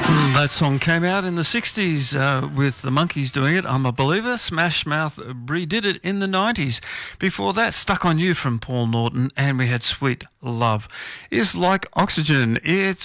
That song came out in the 60s with the Monkees doing it, I'm a Believer. Smash Mouth redid it in the 90s. Before that, Stuck on You from Paul Norton, and we had Sweet Love. Is Like Oxygen. It's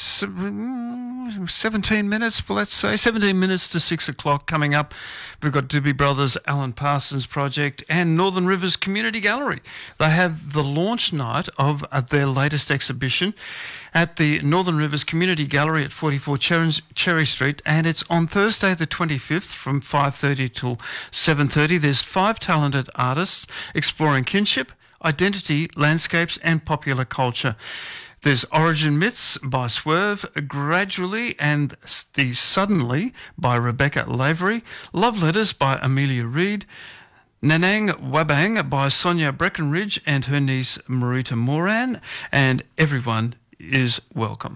17 minutes, let's say, 17 minutes to 6 o'clock coming up. We've got Doobie Brothers, Alan Parsons Project, and Northern Rivers Community Gallery. They have the launch night of their latest exhibition at the Northern Rivers Community Gallery at 44 Cherry Street, and it's on Thursday the 25th from 5:30 till 7:30. There's 5 talented artists exploring kinship, identity, landscapes and popular culture. There's Origin Myths by Swerve, Gradually and the Suddenly by Rebecca Lavery, Love Letters by Amelia Reid, Nanang Wabang by Sonia Breckenridge and her niece Marita Moran, and everyone is welcome.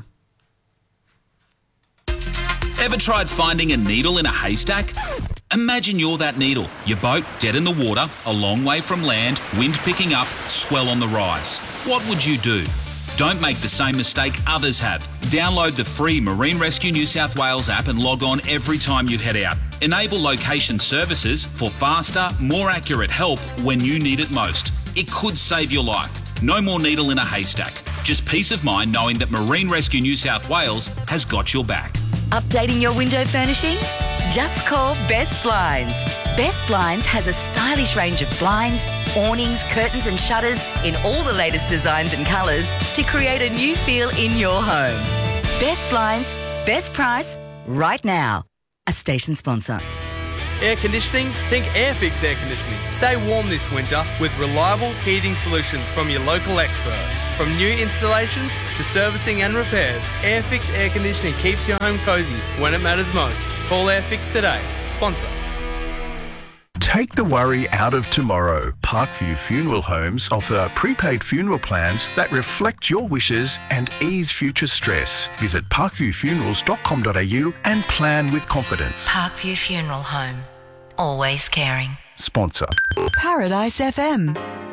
Ever tried finding a needle in a haystack? Imagine you're that needle. Your boat dead in the water, a long way from land, wind picking up, swell on the rise. What would you do? Don't make the same mistake others have. Download the free Marine Rescue New South Wales app and log on every time you head out. Enable location services for faster, more accurate help when you need it most. It could save your life. No more needle in a haystack. Just peace of mind knowing that Marine Rescue New South Wales has got your back. Updating your window furnishings? Just call Best Blinds. Best Blinds has a stylish range of blinds, awnings, curtains and shutters in all the latest designs and colours to create a new feel in your home. Best Blinds, best price, right now. A station sponsor. Air conditioning? Think Airfix Air Conditioning. Stay warm this winter with reliable heating solutions from your local experts. From new installations to servicing and repairs, Airfix Air Conditioning keeps your home cosy when it matters most. Call Airfix today. Sponsor. Take the worry out of tomorrow. Parkview Funeral Homes offer prepaid funeral plans that reflect your wishes and ease future stress. Visit parkviewfunerals.com.au and plan with confidence. Parkview Funeral Home. Always caring. Sponsor. Paradise FM.